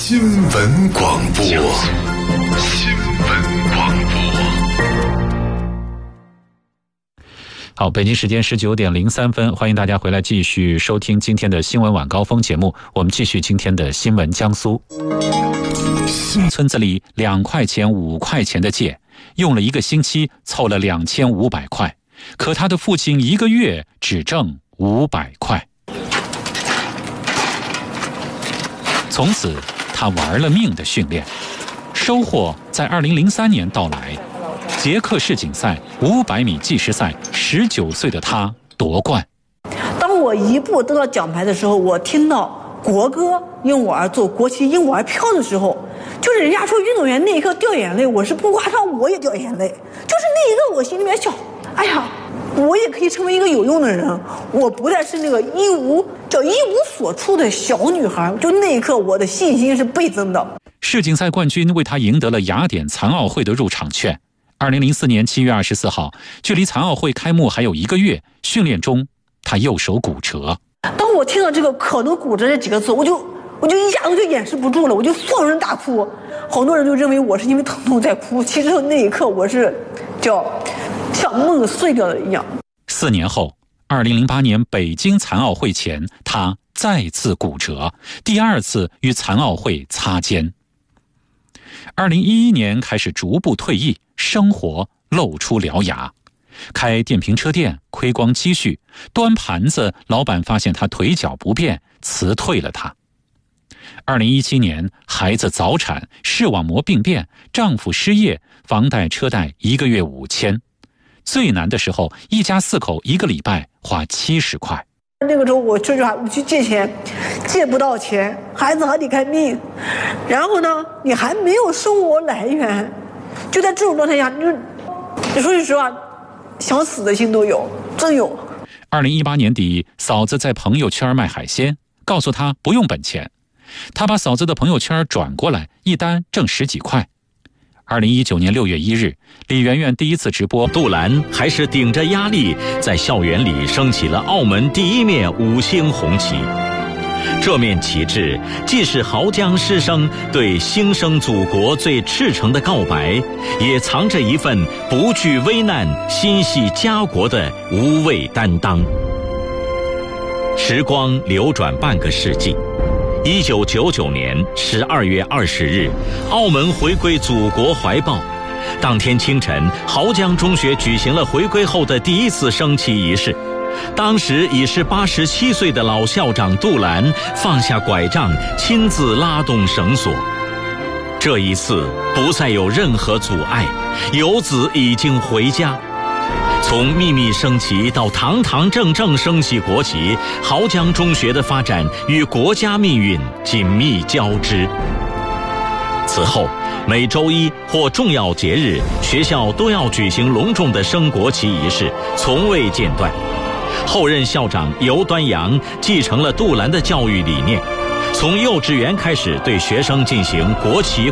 新闻广播。 好，北京时间19点03分，欢迎大家回来继续收听今天的新闻晚高峰节目。我们继续今天的新闻江苏。村子里2块钱、5块钱的借，用了1个星期凑了2500块，可他的父亲1个月只挣500块。从此，他玩了命的训练，收获在2003年到来。捷克世锦赛500米计时赛，19岁的他夺冠。 当我一步得到奖牌的时候，我听到国歌用我而做国旗因我而飘的时候，就是人家说运动员那一刻掉眼泪，我是不夸张，我也掉眼泪。就是那一刻我心里面想，哎呀，我也可以成为一个有用的人，我不再是那个一无所处的小女孩。就那一刻我的信心是倍增的。 世锦赛冠军为他赢得了雅典残奥会的入场券。2004年7月24号，距离残奥会开幕还有1个月，训练中他右手骨折。 当我听到这个可能骨折这几个字，我就一下子就掩饰不住了，我就放声大哭。好多人就认为我是因为疼痛在哭，其实那一刻我是像梦碎掉了一样。 4年后，2008年北京残奥会前，他再次骨折，第2次与残奥会擦肩。2011年开始逐步退役，生活露出獠牙，开电瓶车店亏光积蓄，端盘子老板发现他腿脚不便，辞退了他。2017年孩子早产，视网膜病变，丈夫失业，房贷车贷1个月5000。最难的时候，一家4口1个礼拜花70块。 那个时候我说实话，我去借钱，借不到钱，孩子还得看病，然后呢，你还没有生活来源，就在这种状态下，你说句实话，想死的心都有，真有。 2018年底，嫂子在朋友圈卖海鲜，告诉他不用本钱，他把嫂子的朋友圈转过来，一单挣10几块。2019年6月1日，李媛媛第一次直播， 杜兰还是顶着压力在校园里升起了澳门第一面5星红旗。这面旗帜既是濠江师生对新生祖国最赤诚的告白，也藏着一份不惧危难、心系家国的无畏担当。时光流转半个世纪，1999年12月20日，澳门回归祖国怀抱。当天清晨，濠江中学举行了回归后的第一次升旗仪式。当时已是87岁的老校长杜兰放下拐杖，亲自拉动绳索。这一次不再有任何阻碍，游子已经回家。从秘密升旗到堂堂正正升起国旗，濠江中学的发展与国家命运紧密交织。此后，每周一或重要节日，学校都要举行隆重的升国旗仪式，从未间断。后任校长尤端阳继承了杜兰的教育理念，从幼稚园开始对学生进行国旗